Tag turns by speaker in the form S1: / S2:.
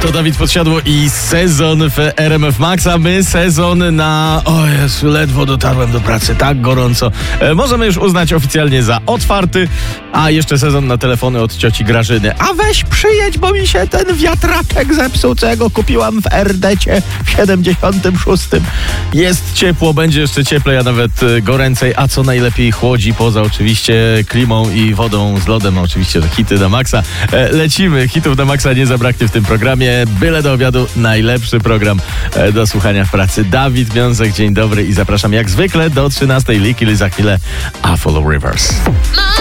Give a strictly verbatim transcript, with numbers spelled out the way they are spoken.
S1: To Dawid Podsiadło i sezon w R M F Max, a my sezon na... O Jezu, ledwo dotarłem do pracy, tak gorąco. E, możemy już uznać oficjalnie za otwarty, a jeszcze sezon na telefony od cioci Grażyny. A weź przyjedź, bo mi się ten wiatraczek zepsuł, co ja go kupiłam w Erdecie w siedemdziesiątym szóstym. Jest ciepło, będzie jeszcze cieplej, a nawet e, goręcej, a co najlepiej chłodzi, poza oczywiście klimą i wodą z lodem, a oczywiście hity na maksa. E, lecimy, hitów na maksa nie zabraknie w tym programie. Byle do obiadu, najlepszy program e, do słuchania w pracy. Dawid Wiązek, dzień dobry i zapraszam jak zwykle do trzynastej. Liki za chwilę, a Follow Rivers.